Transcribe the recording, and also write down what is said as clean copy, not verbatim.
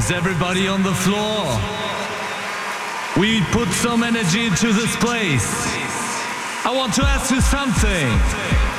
Is everybody on the floor? We put some energy into this place. I want to ask you something.